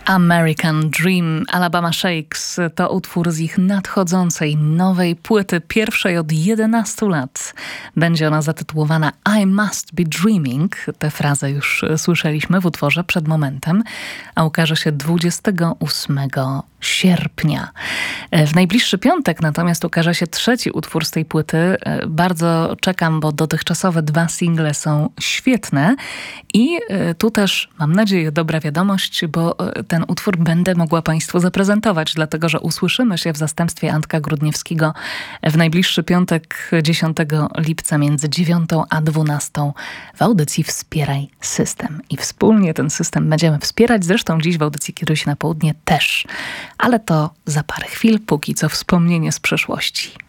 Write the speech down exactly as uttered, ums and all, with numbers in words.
American Dream, Alabama Shakes to utwór z ich nadchodzącej nowej płyty, pierwszej od jedenastu lat. Będzie ona zatytułowana I Must Be Dreaming. Tę frazę już słyszeliśmy w utworze przed momentem, a ukaże się dwudziestego ósmego sierpnia. W najbliższy piątek natomiast ukaże się trzeci utwór z tej płyty. Bardzo czekam, bo dotychczasowe dwa single są świetne i tu też mam nadzieję dobra wiadomość, bo ten utwór będę mogła Państwu zaprezentować, dlatego że usłyszymy się w zastępstwie Antka Grudniewskiego w najbliższy piątek dziesiątego lipca między dziewiątą a dwunastą w audycji Wspieraj System. I wspólnie ten system będziemy wspierać, zresztą dziś w audycji Kieruj się na południe też. Ale to za parę chwil, póki co wspomnienie z przeszłości.